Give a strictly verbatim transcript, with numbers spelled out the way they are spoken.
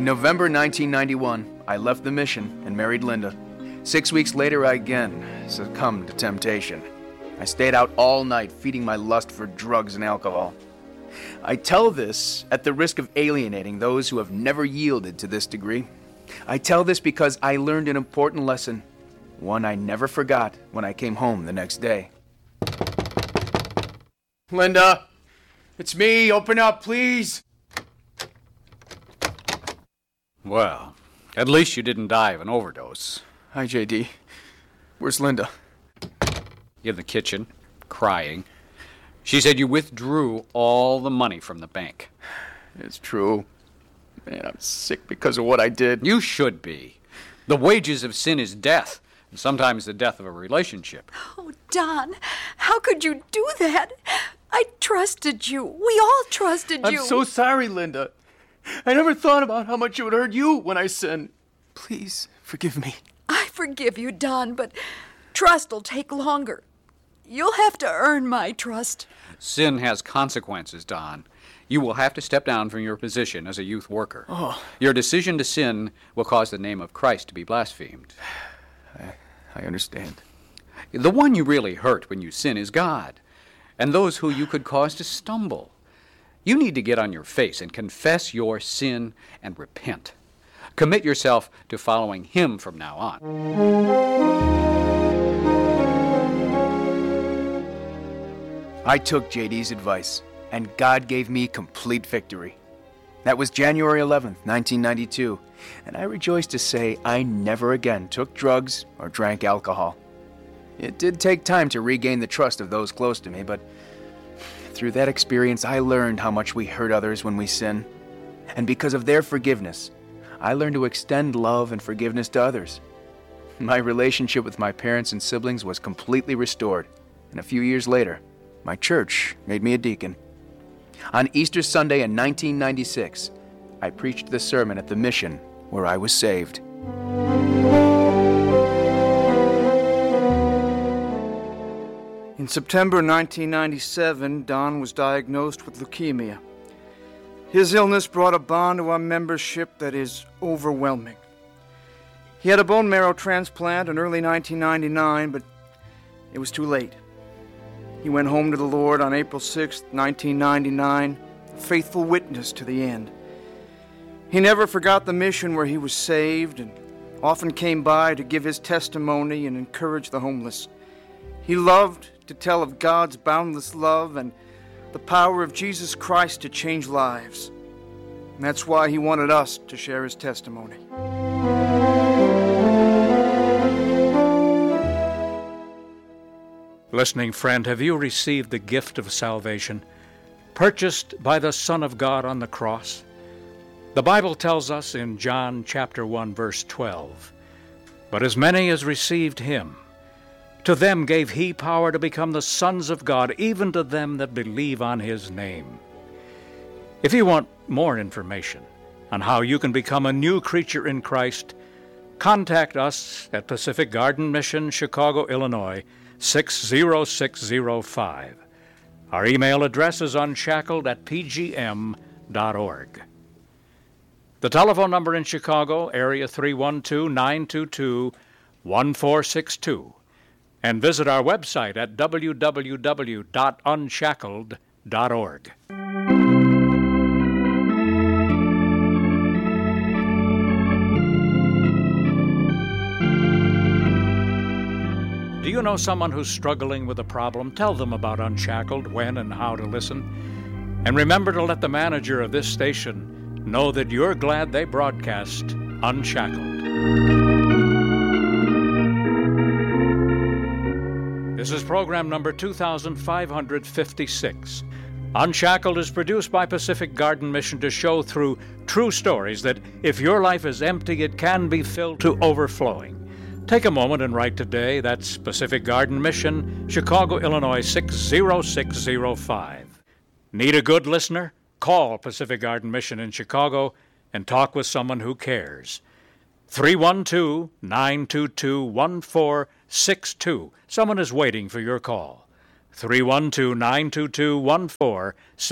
In November nineteen ninety-one, I left the mission and married Linda. Six weeks later, I again succumbed to temptation. I stayed out all night feeding my lust for drugs and alcohol. I tell this at the risk of alienating those who have never yielded to this degree. I tell this because I learned an important lesson, one I never forgot when I came home the next day. Linda, it's me. Open up, please. Well, at least you didn't die of an overdose. Hi, J D. Where's Linda? In the kitchen, crying. She said you withdrew all the money from the bank. It's true. Man, I'm sick because of what I did. You should be. The wages of sin is death, and sometimes the death of a relationship. Oh, Don, how could you do that? I trusted you. We all trusted you. I'm so sorry, Linda. I never thought about how much it would hurt you when I sinned. Please, forgive me. I forgive you, Don, but trust'll take longer. You'll have to earn my trust. Sin has consequences, Don. You will have to step down from your position as a youth worker. Oh. Your decision to sin will cause the name of Christ to be blasphemed. I, I understand. The one you really hurt when you sin is God, and those who you could cause to stumble. You need to get on your face and confess your sin and repent. Commit yourself to following Him from now on. I took J D's advice, and God gave me complete victory. That was January eleventh, nineteen ninety-two, and I rejoice to say I never again took drugs or drank alcohol. It did take time to regain the trust of those close to me, but through that experience, I learned how much we hurt others when we sin. And because of their forgiveness, I learned to extend love and forgiveness to others. My relationship with my parents and siblings was completely restored, and a few years later, my church made me a deacon. On Easter Sunday in nineteen ninety-six, I preached the sermon at the mission where I was saved. In September nineteen ninety-seven, Don was diagnosed with leukemia. His illness brought a bond to our membership that is overwhelming. He had a bone marrow transplant in early nineteen ninety-nine, but it was too late. He went home to the Lord on April sixth, nineteen ninety-nine, a faithful witness to the end. He never forgot the mission where he was saved and often came by to give his testimony and encourage the homeless. He loved to tell of God's boundless love and the power of Jesus Christ to change lives. And that's why he wanted us to share his testimony. Listening friend, have you received the gift of salvation, purchased by the Son of God on the cross? The Bible tells us in John chapter one, verse twelve, "But as many as received him, to them gave he power to become the sons of God, even to them that believe on his name." If you want more information on how you can become a new creature in Christ, contact us at Pacific Garden Mission, Chicago, Illinois, six zero six zero five. Our email address is unshackled at p g m dot org. The telephone number in Chicago, area three one two, nine two two, one four six two. And visit our website at w w w dot unshackled dot org. Do you know someone who's struggling with a problem? Tell them about Unshackled, when and how to listen. And remember to let the manager of this station know that you're glad they broadcast Unshackled. This is program number two thousand five hundred fifty-six. Unshackled is produced by Pacific Garden Mission to show through true stories that if your life is empty, it can be filled to overflowing. Take a moment and write today. That's Pacific Garden Mission, Chicago, Illinois, six zero six zero five. Need a good listener? Call Pacific Garden Mission in Chicago and talk with someone who cares. three one two, nine two two, one four six two. Someone is waiting for your call. three one two, nine two two, one four six two.